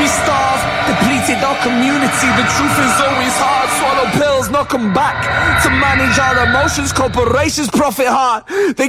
We starve, depleted our community. The truth is always hard. Swallow pills, knock 'em back. To manage our emotions, corporations profit hard. They